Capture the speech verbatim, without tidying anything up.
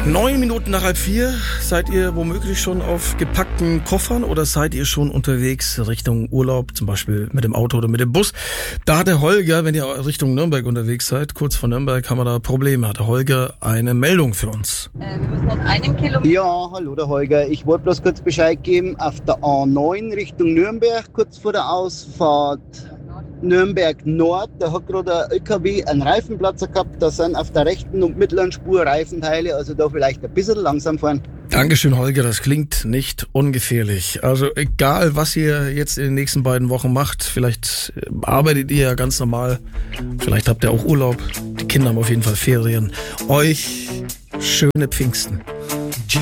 Neun Minuten nach halb vier. Seid ihr womöglich schon auf gepackten Koffern oder seid ihr schon unterwegs Richtung Urlaub, zum Beispiel mit dem Auto oder mit dem Bus? Da hat der Holger, wenn ihr Richtung Nürnberg unterwegs seid, kurz vor Nürnberg, haben wir da Probleme. Hat der Holger eine Meldung für uns? Äh, wir müssen noch einen Kilometer. Ja, hallo der Holger. Ich wollte bloß kurz Bescheid geben, auf der A neun Richtung Nürnberg, kurz vor der Ausfahrt Nürnberg Nord, da hat gerade ein L K W einen Reifenplatzer gehabt, da sind auf der rechten und mittleren Spur Reifenteile, also da vielleicht ein bisschen langsam fahren. Dankeschön, Holger, das klingt nicht ungefährlich. Also egal, was ihr jetzt in den nächsten beiden Wochen macht, vielleicht arbeitet ihr ja ganz normal, vielleicht habt ihr auch Urlaub, die Kinder haben auf jeden Fall Ferien. Euch schöne Pfingsten.